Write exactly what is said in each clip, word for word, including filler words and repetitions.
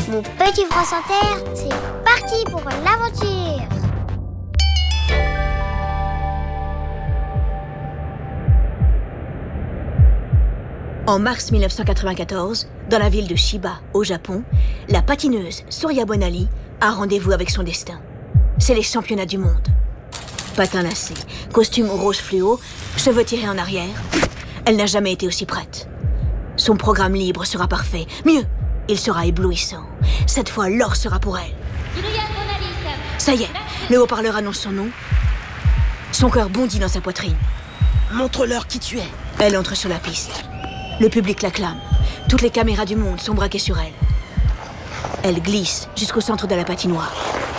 Mon petit France Inter, c'est parti pour l'aventure. En mars mille neuf cent quatre-vingt-quatorze, dans la ville de Chiba, au Japon, la patineuse Surya Bonali a rendez-vous avec son destin. C'est les championnats du monde. Patins lacés, costume rose fluo, cheveux tirés en arrière, elle n'a jamais été aussi prête. Son programme libre sera parfait. Mieux, il sera éblouissant. Cette fois, l'or sera pour elle. Ça y est, le haut-parleur annonce son nom. Son cœur bondit dans sa poitrine. Montre-leur qui tu es. Elle entre sur la piste. Le public l'acclame. Toutes les caméras du monde sont braquées sur elle. Elle glisse jusqu'au centre de la patinoire.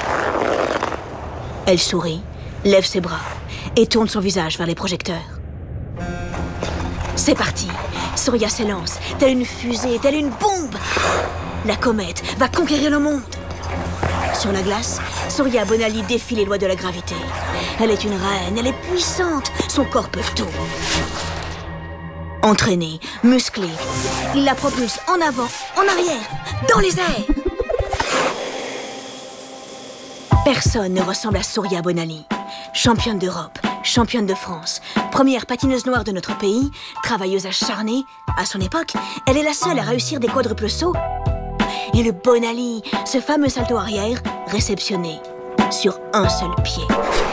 Elle sourit, lève ses bras et tourne son visage vers les projecteurs. C'est parti. Surya s'élance, telle une fusée, telle une bombe. La comète va conquérir le monde. Sur la glace, Surya Bonali défie les lois de la gravité. Elle est une reine, elle est puissante, son corps peut tout. Entraîné, musclé, il la propulse en avant, en arrière, dans les airs. Personne ne ressemble à Surya Bonali. Championne d'Europe, championne de France, première patineuse noire de notre pays, travailleuse acharnée. À son époque, elle est la seule à réussir des quadruples sauts. Et le Bonali, ce fameux salto arrière, réceptionné sur un seul pied.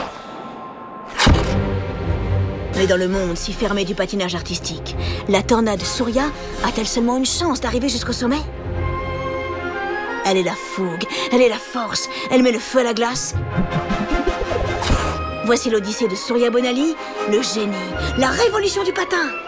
Mais dans le monde si fermé du patinage artistique, la tornade Surya a-t-elle seulement une chance d'arriver jusqu'au sommet? Elle est la fougue, elle est la force, elle met le feu à la glace. Voici l'odyssée de Surya Bonali, le génie, la révolution du patin.